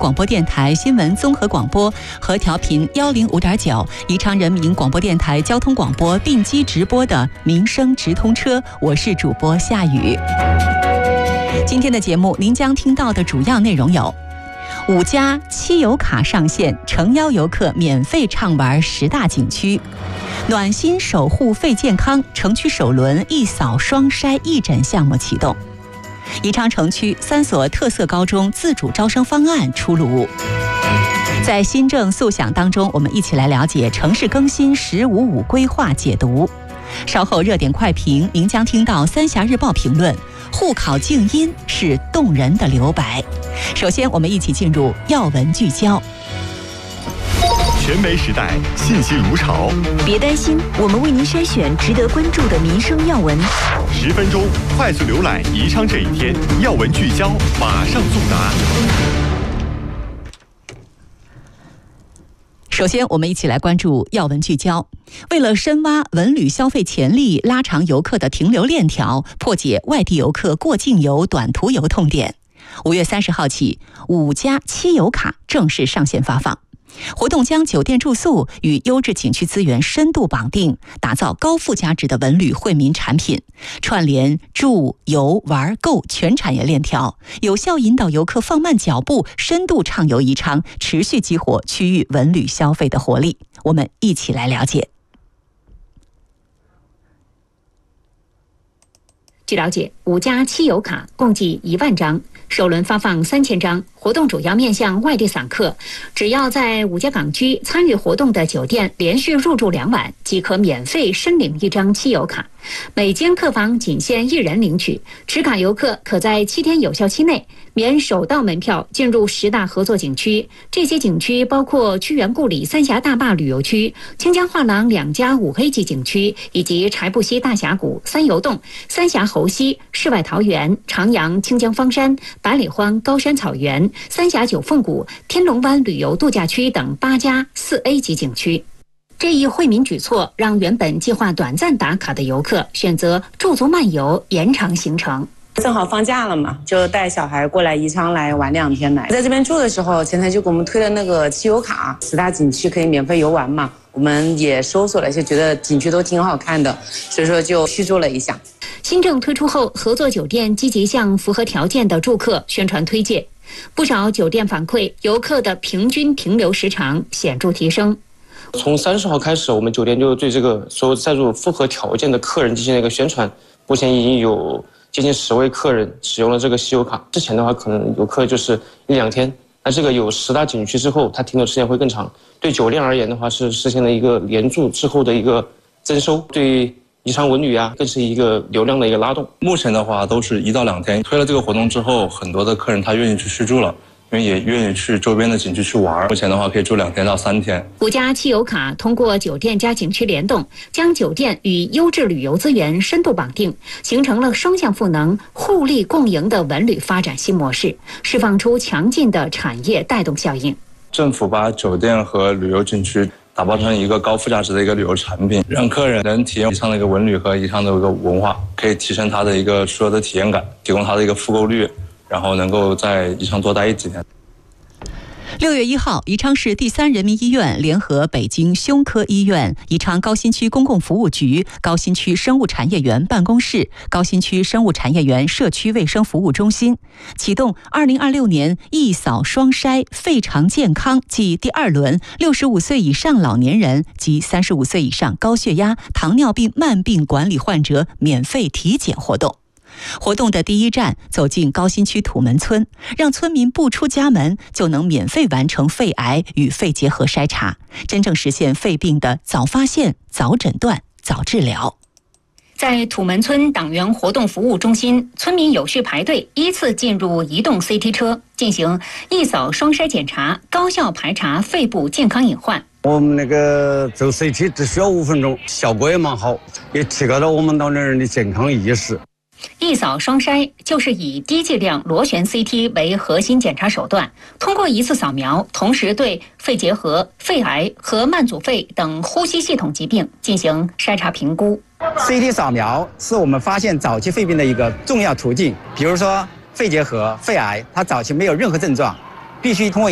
广播电台新闻综合广播和调频105.9宜昌人民广播电台交通广播并机直播的民生直通车，我是主播夏雨。今天的节目您将听到的主要内容有：5家7游卡上线，诚邀游客免费畅玩10大景区；暖心守护肺健康，城区首轮一扫双筛义诊项目启动；宜昌城区3所特色高中自主招生方案出炉。在新政速响当中，我们一起来了解城市更新“15+5”规划解读。稍后热点快评，您将听到三峡日报评论：沪考静音是动人的留白。首先，我们一起进入要闻聚焦。 全媒时代，信息如潮。 别担心，我们为您筛选值得关注的民生要闻。 10分钟快速浏览宜昌这一天，要闻聚焦，马上送达。 首先，我们一起来关注要闻聚焦。为了深挖文旅消费潜力，拉长游客的停留链条，破解外地游客过境游、短途游痛点，5月30号起，5家7游卡正式上线发放。活动将酒店住宿与优质景区资源深度绑定，打造高附加值的文旅惠民产品，串联住游玩购全产业链条，有效引导游客放慢脚步，深度畅游宜昌，持续激活区域文旅消费的活力。我们一起来了解。 据了解，5家7游卡共计1万张，首轮发放3000张。活动主要面向外地散客，只要在5家港区参与活动的酒店连续入住2晚，即可免费申领1张7游卡。每间客房仅限1人领取，持卡游客可在7天有效期内免首道门票进入10大合作景区。这些景区包括屈原故里三峡大坝旅游区、清江画廊2家5A级景区，以及柴布溪大峡谷、三游洞、三峡猴溪、世外桃源、长阳清江方山、百里欢高山草原、三峡九凤谷、天龙湾旅游度假区等8家4A级景区。这一惠民举措让原本计划短暂打卡的游客选择驻足漫游，延长行程。 正好放假了嘛，就带小孩过来宜昌来玩2天来。在这边住的时候，前台就给我们推了那个7游卡，10大景区可以免费游玩嘛。我们也搜索了一些，觉得景区都挺好看的，所以说就续住了一下。 新政推出后，合作酒店积极向符合条件的住客宣传推介，不少酒店反馈，游客的平均停留时长显著提升。 从30号开始，我们酒店就对这个所有在入符合条件的客人进行了一个宣传。目前已经有接近10位客人使用了这个7游卡。之前的话，可能游客就是1-2天，那这个有10大景区之后，它停留时间会更长。对酒店而言的话，是实现了一个连住之后的一个增收，对宜昌文旅更是一个流量的一个拉动。 目前的话都是1到2天，推了这个活动之后，很多的客人他愿意去续住了。因为也愿意去周边的景区去玩，目前的话可以住2天到3天。 5家7游卡通过酒店加景区联动，将酒店与优质旅游资源深度绑定，形成了双向赋能、互利共赢的文旅发展新模式，释放出强劲的产业带动效应。 政府把酒店和旅游景区打包成一个高附加值的一个旅游产品，让客人能体验宜昌的一个文旅和宜昌的一个文化，可以提升他的一个所有的体验感，提供他的一个复购率，然后能够在宜昌多待几天。 6月1号，宜昌市第3人民医院联合北京胸科医院、宜昌高新区公共服务局、高新区生物产业园办公室、高新区生物产业园社区卫生服务中心，启动2026年一扫双筛肺肠健康暨第2轮65岁以上老年人及35岁以上高血压、糖尿病慢病管理患者免费体检活动。活动的第一站走进高新区土门村，让村民不出家门就能免费完成肺癌与肺结核筛查，真正实现肺病的早发现、早诊断、早治疗。 在土门村党员活动服务中心，村民有序排队，依次进入移动 CT 车，进行一扫双筛检查，高效排查肺部健康隐患。 我们那个走 CT 只需要5分钟，效果也蛮好，也提高了我们老年人的健康意识。 一扫双筛就是以低剂量螺旋 CT 为核心检查手段，通过一次扫描，同时对肺结核、肺癌和慢阻肺等呼吸系统疾病进行筛查评估。 CT 扫描是我们发现早期肺病的一个重要途径，比如说肺结核、肺癌，它早期没有任何症状，必须通过